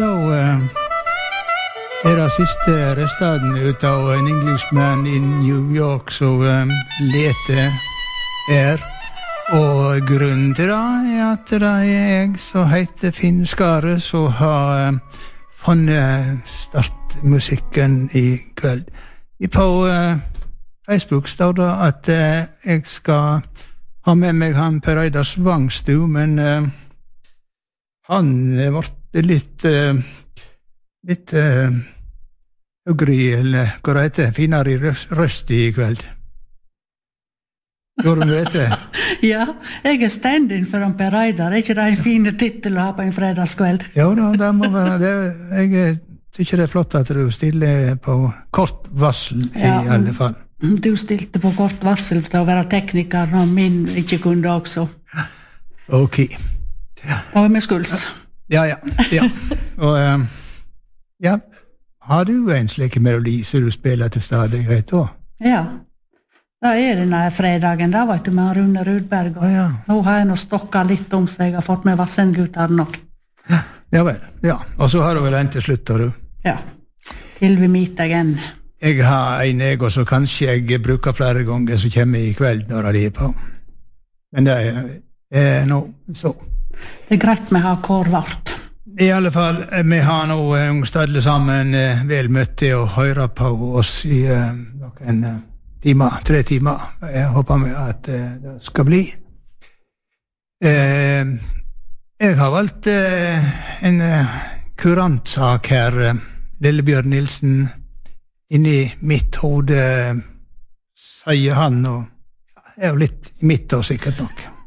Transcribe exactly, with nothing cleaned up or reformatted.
da uh, er det siste restaden ut av en Englishman i New York som um, leter er. Og grunnen til det er at det er jeg som heter Finn Skare som har um, funnet startmusikken i kveld. På uh, Facebook står det at uh, jeg skal ha med meg han Per Reidar Svangstu, men uh, han ble litt uh, litt uh, høgre, eller hva det heter, finere i røst i kveld. Gjør du det? Ja, jeg er stand-in for han Per Reidar. Er ikke det en fin titel å ha på en fredagskveld? Ja, da, det må være det. Jeg tykker det er flott at du stiller på kort varsel i ja, alle fall. Du stilte på kort varsel for å være tekniker når min ikke kunne også. Ok. Ja. Og med skuls. Ja, ja. ja. Og um, ja, har du en slik melodi som du spiller til stadighet da? Ja. Da er det denne fredagen, da vet du, med Rune Rudberg. Og ah, ja. Nå har jeg nå stokket litt om seg, jeg har fått med Vassendgutter nok. Ja, ja vel, ja. Og så har du vel en til slutt, har du? Ja, til vi meet again. Jeg har en jeg, og så kanskje jeg bruker flere ganger som kommer i kveld når de er på. Men det er, er nå så. Det er greit med å ha kår vart. I alle fall, vi har nå ungstadle sammen eh, vel møtt til å høre på oss i eh, noen eh, timer, tre timer. Jeg håper med at eh, det skal bli. Eh, jeg har valgt eh, en eh, kurantsak her, eh, Lillebjørn Nilsen, inni mitt hode, sier han, og er jo litt i mitt og sikkert nok.